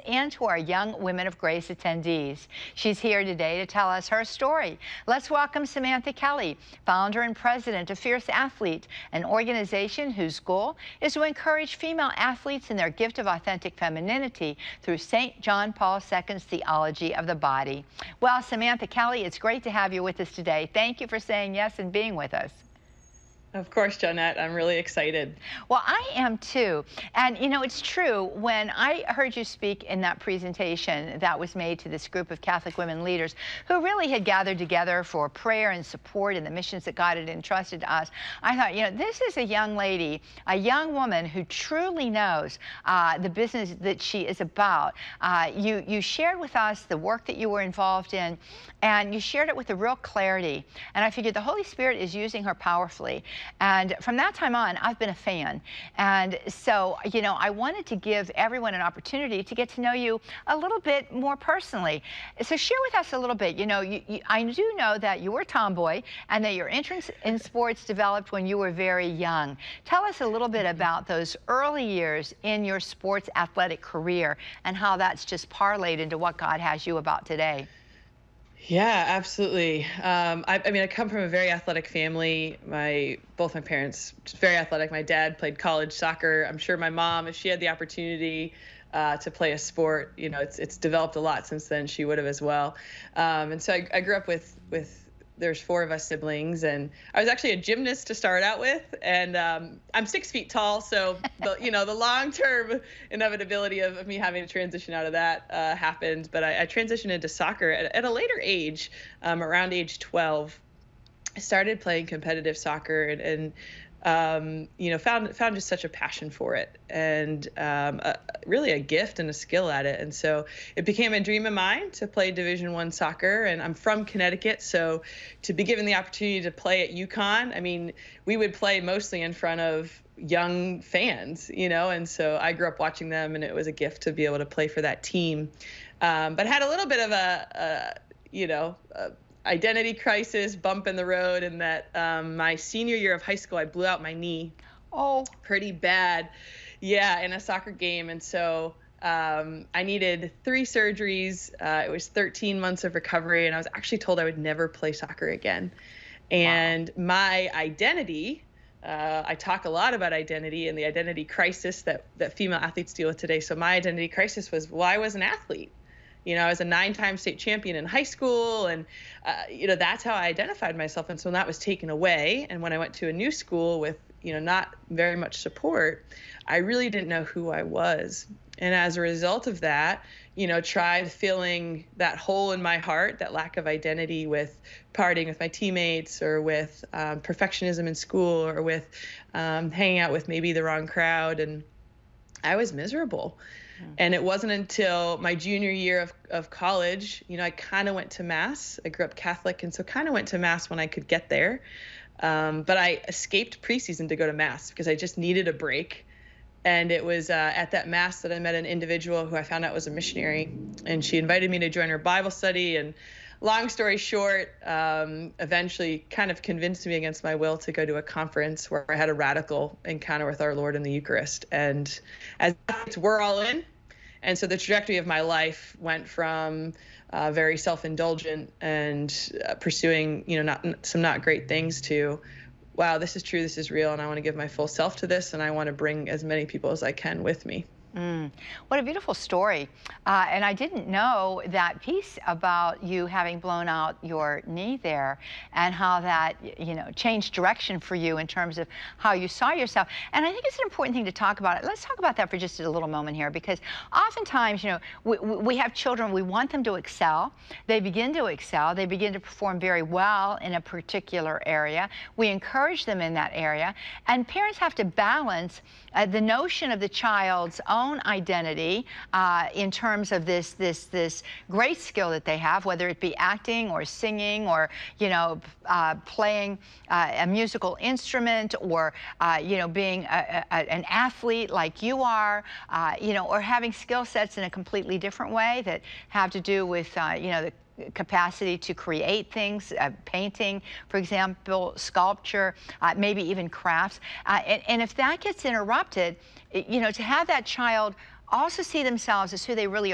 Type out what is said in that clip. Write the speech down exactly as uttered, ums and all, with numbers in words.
and to our Young Women of Grace attendees. She's here today to tell us her story. Let's welcome Samantha Kelly, founder and president of Fierce Athlete, an organization whose goal is to encourage female athletes in their gift of authentic femininity through Saint John Paul the Second's theology of the body. Well, Samantha Kelly, it's great to have you with us today. Thank you for saying yes and being with us. Of course, Jeanette. I'm really excited. Well, I am too. And, you know, it's true. When I heard you speak in that presentation that was made to this group of Catholic women leaders who really had gathered together for prayer and support in the missions that God had entrusted to us, I thought, you know, this is a young lady, a young woman who truly knows uh, the business that she is about. Uh, you, you shared with us the work that you were involved in, and you shared it with a real clarity. And I figured the Holy Spirit is using her powerfully. And from that time on, I've been a fan. And so, you know, I wanted to give everyone an opportunity to get to know you a little bit more personally. So share with us a little bit. You know, you, you, I do know that you were a tomboy and that your interest in sports developed when you were very young. Tell us a little bit about those early years in your sports athletic career and how that's just parlayed into what God has you about today. Yeah, absolutely. Um, I, I mean, I come from a very athletic family. My both my parents just very athletic. My dad played college soccer. I'm sure my mom, if she had the opportunity uh, to play a sport, you know, it's it's developed a lot since then. She would have as well. Um, and so I, I grew up with with. There's four of us siblings, and I was actually a gymnast to start out with, and um, I'm six feet tall, so the, you know, the long-term inevitability of, of me having to transition out of that uh, happened, but I, I transitioned into soccer at, at a later age, um, around age twelve. I started playing competitive soccer and, and um, you know, found found just such a passion for it, and um, a, really a gift and a skill at it. And so it became a dream of mine to play Division One soccer. And I'm from Connecticut, so to be given the opportunity to play at UConn, I mean, we would play mostly in front of young fans, you know, and so I grew up watching them, and it was a gift to be able to play for that team. Um, but had a little bit of a, a you know, a, identity crisis, bump in the road, and that um, my senior year of high school, I blew out my knee. Oh, pretty bad. Yeah, in a soccer game. And so um, I needed three surgeries. Uh, it was thirteen months of recovery, and I was actually told I would never play soccer again. And wow. My identity, uh, I talk a lot about identity and the identity crisis that, that female athletes deal with today. So my identity crisis was, well, I was an athlete. You know, I was a nine-time state champion in high school, and, uh, you know, that's how I identified myself. And so when that was taken away, and when I went to a new school with, you know, not very much support, I really didn't know who I was. And as a result of that, you know, tried filling that hole in my heart, that lack of identity, with partying with my teammates, or with um, perfectionism in school, or with um, hanging out with maybe the wrong crowd. And I was miserable. And it wasn't until my junior year of, of college, you know, I kind of went to Mass. I grew up Catholic, and so kind of went to Mass when I could get there. Um, but I escaped preseason to go to Mass because I just needed a break. And it was uh, at that Mass that I met an individual who I found out was a missionary, and she invited me to join her Bible study. And long story short, um, eventually kind of convinced me against my will to go to a conference where I had a radical encounter with our Lord in the Eucharist. And as we're all in. And so the trajectory of my life went from uh, very self-indulgent and uh, pursuing, you know, not some not great things to, wow, this is true, this is real, and I want to give my full self to this, and I want to bring as many people as I can with me. Mm, what a beautiful story. Uh, and I didn't know that piece about you having blown out your knee there, and how that, you know, changed direction for you in terms of how you saw yourself. And I think it's an important thing to talk about. Let's talk about that for just a little moment here, because oftentimes, you know, we, we have children, we want them to excel. They begin to excel. They begin to perform very well in a particular area. We encourage them in that area. And parents have to balance uh, the notion of the child's own identity uh, in terms of this this this great skill that they have, whether it be acting or singing, or, you know, uh, playing uh, a musical instrument, or uh, you know, being a, a, an athlete like you are, uh, you know, or having skill sets in a completely different way that have to do with uh, you know, the capacity to create things, uh, painting, for example, sculpture, uh, maybe even crafts. Uh, and, and if that gets interrupted, you know, to have that child also see themselves as who they really